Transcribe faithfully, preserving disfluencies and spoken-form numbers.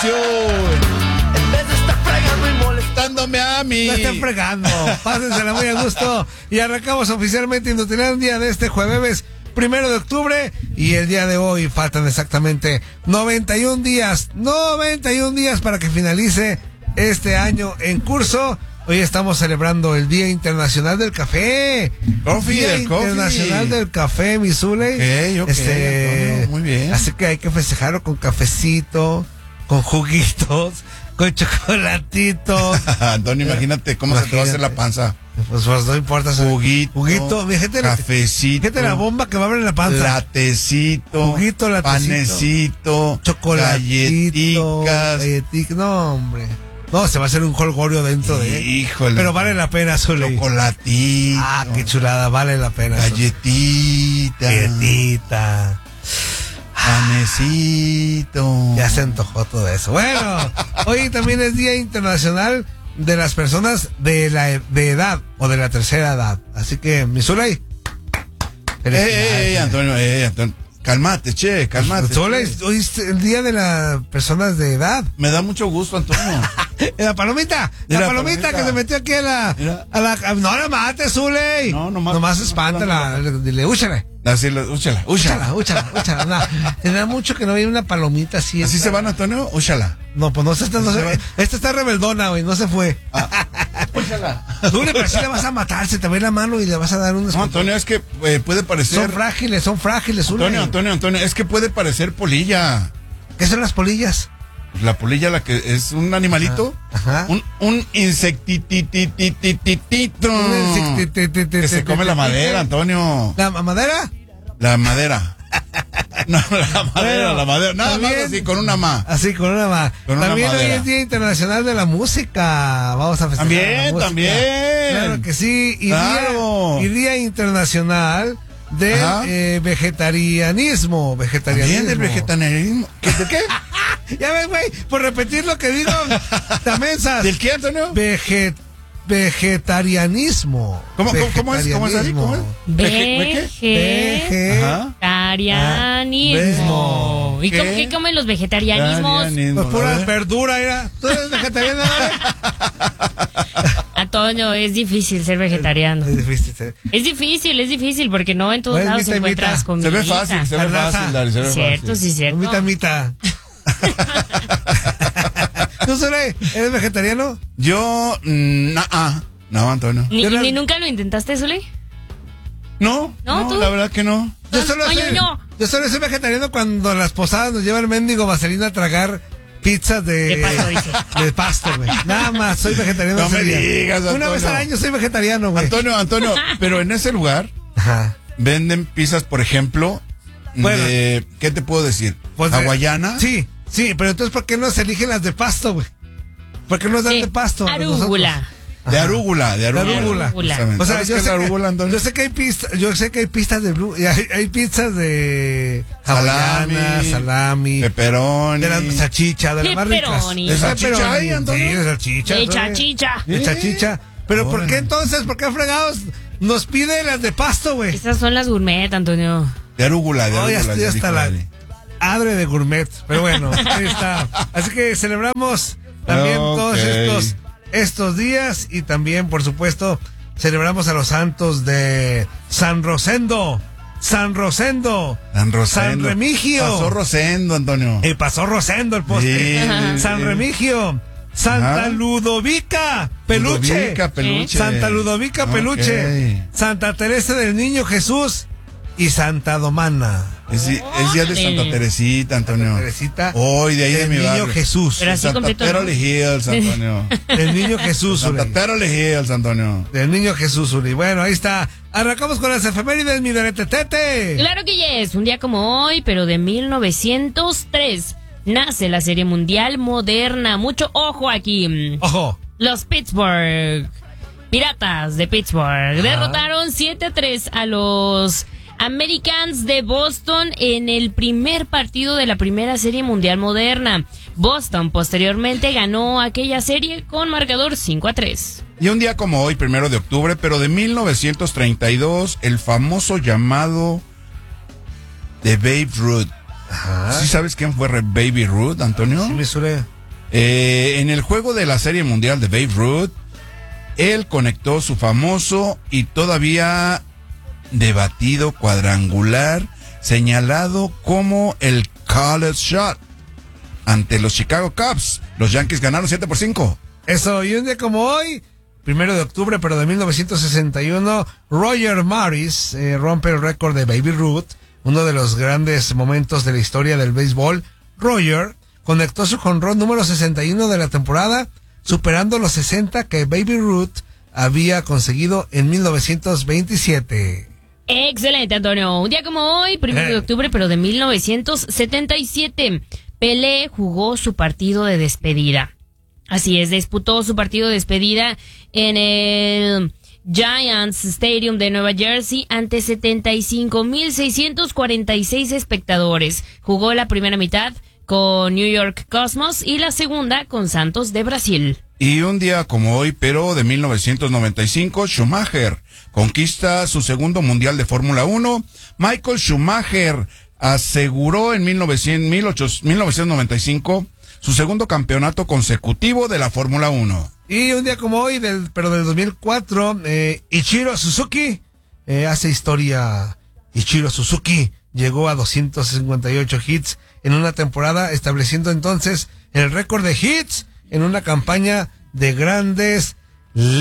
diversión. Molestándome a mí. No estén fregando. Pásensela muy a gusto. Y arrancamos oficialmente Inutilandia de este jueves primero de octubre. Y el día de hoy faltan exactamente noventa y un días. noventa y un días para que finalice este año en curso. Hoy estamos celebrando el Día Internacional del Café. Coffee, Día del Internacional coffee. del Café, mi Zule. Okay, okay, este, Antonio, muy bien. Así que hay que festejarlo con cafecito, con juguitos, con chocolatitos. Antonio, imagínate cómo imagínate. se te va a hacer la panza. Pues, pues no importa. Juguito, juguito, fíjate, cafecito, fíjate la bomba que va a abrir la panza. Latecito, juguito, latecito, panecito, chocolatito, galletitas. Galletitas, no, hombre. No, se va a hacer un jolgorio dentro de él. Híjole. Pero vale la pena, Zule. Chocolatito. Ah, qué chulada, vale la pena. Galletita. Galletita. Panecito. Ya se antojó todo eso. Bueno, hoy también es Día Internacional de las personas de la de edad o de la tercera edad. Así que, mi Zuley. Eh, eh, Antonio, eh, Antonio. Cálmate, che, cálmate. Zuley, hoy es el Día de las personas de edad. Me da mucho gusto, Antonio. La palomita, la, la palomita, palomita que se metió aquí a la, a la, a, no la mates, Zuley. No, nomás. Nomás espántala, dile, úchale. Así, úchala, úchala. Úchala, úchala, no. Te da mucho que no hay una palomita así. ¿Así esta. se van, Antonio? Úchala. No, pues no se está, no se, esta está rebeldona, güey, no se fue. Ah, úchala. Tú le, pero sí le vas a matar, se te ve la mano y le vas a dar un... No, Antonio, es que eh, puede parecer... Son frágiles, son frágiles. Antonio, Zuley. Antonio, Antonio, es que puede parecer polilla. ¿Qué son las polillas? La polilla, la que es un animalito, ajá, ajá. un, un insectitititititito que se come la madera, Antonio. ¿La madera? La madera. No, la madera, la madera. Nada más así, con una ma. Así, con una ma. Con también una hoy es Día Internacional de la Música. Vamos a festejar. También, también. Claro que sí. Y, claro. día, y Día Internacional del eh, vegetarianismo. Vegetarianismo. También del vegetarianismo. ¿Qué? ¿De qué? Ya ves, güey, por repetir lo que digo, tamensas. ¿Del qué, Antonio? Veget, vegetarianismo. ¿Cómo, cómo, ¿Cómo es? ¿Cómo es ahí? ¿Cómo es? Vegetarianismo. ¿Y cómo, qué comen los vegetarianismos? Pues pura verdura, era. ¿Tú eres vegetariano? Antonio, es difícil ser vegetariano. Es difícil ser. Es difícil, es difícil, porque no en todos pues, lados mita, encuentras comida. Se ve fácil, se ve fácil, Dari, se ve cierto, fácil. sí, cierto. Mita, mita. ¿Tú, Zuley, eres vegetariano? Yo, no, ah, no, Antonio. ¿Ni, la... ¿Ni nunca lo intentaste, Zuley? No, no, no la verdad que no. Yo solo, no, soy, yo, no. yo solo soy vegetariano cuando las posadas nos lleva el mendigo vaselina a tragar pizzas de, de pasto, dice. De pasto, güey. Nada más, soy vegetariano. No me digas, Antonio. Una vez al año soy vegetariano, güey. Antonio, Antonio, pero en ese lugar ajá, venden pizzas, por ejemplo, bueno, de, ¿qué te puedo decir? Pues ¿Hawaiana? Sí, sí, pero entonces ¿por qué no se eligen las de pasto, güey? ¿Por qué no nos dan sí, de pasto? arúgula. De arúgula, de arúgula. De arúgula. O sea, yo sé, arúgula, que, yo sé que hay pistas, yo sé que hay pistas de blue, hay, hay pizzas de hawaiana, salami, pepperoni, de la salchicha, de las más ricas. De salchicha, hay, Antonio. Sí, de salchicha. De chachicha. De chachicha. Pero ¿por qué entonces, por qué fregados nos pide las de pasto, güey? Estas son las gourmet, Antonio. De arúgula, de arúgula. Oh, ya, ya está la adre de gourmet. Pero bueno, ahí está. Así que celebramos también okay. todos estos estos días y también, por supuesto, celebramos a los santos de San Rosendo, San Rosendo, San Rosendo, San Remigio. Pasó Rosendo, Antonio. Y pasó Rosendo el poste. Sí, San sí. Remigio, Santa Ajá. Ludovica Peluche. Ludovica, peluche. Santa Ludovica okay. Peluche. Santa Teresa del Niño Jesús y Santa Domana. Es, es día de Santa Teresita, Antonio. Santa Teresita. Hoy de ahí de mi barrio. El Niño Jesús. Pero así Santa completo, Teroli Hills, Antonio. El Niño Jesús. Santa Teroli Hills, Antonio. El Niño Jesús, Uli. Bueno, ahí está. Arrancamos con las efemérides, mi deretetete. Claro que ya es un día como hoy, pero de mil novecientos tres. Nace la Serie Mundial Moderna. Mucho ojo aquí. Ojo. Los Pittsburgh Piratas de Pittsburgh Ajá. derrotaron siete a tres a los Americans de Boston en el primer partido de la primera Serie Mundial Moderna. Boston posteriormente ganó aquella serie con marcador cinco a tres. Y un día como hoy, primero de octubre, pero de mil novecientos treinta y dos, el famoso llamado de Babe Ruth. Ajá. ¿Sí sabes quién fue Baby Ruth, Antonio? Sí, me suele. Eh, en el juego de la Serie Mundial de Babe Ruth, él conectó su famoso y todavía debatido cuadrangular, señalado como el college shot, ante los Chicago Cubs. Los Yankees ganaron siete por cinco. Eso, y un día como hoy, primero de octubre, pero de mil novecientos sesenta y uno, Roger Maris eh, rompe el récord de Babe Ruth, uno de los grandes momentos de la historia del béisbol. Roger conectó su jonrón número sesenta y uno de la temporada, superando los sesenta que Babe Ruth había conseguido en mil novecientos veintisiete. Excelente, Antonio. Un día como hoy, primero de octubre, pero de mil novecientos setenta y siete, Pelé jugó su partido de despedida. Así es, disputó su partido de despedida en el Giants Stadium de Nueva Jersey ante setenta y cinco mil seiscientos cuarenta y seis espectadores. Jugó la primera mitad con New York Cosmos y la segunda con Santos de Brasil. Y un día como hoy, pero de mil novecientos noventa y cinco, Schumacher conquista su segundo mundial de Fórmula uno. Michael Schumacher aseguró en mil novecientos noventa y cinco su segundo campeonato consecutivo de la Fórmula uno. Y un día como hoy, del, pero del dos mil cuatro, eh, Ichiro Suzuki eh, hace historia. Ichiro Suzuki llegó a doscientos cincuenta y ocho hits en una temporada, estableciendo entonces el récord de hits en una campaña de grandes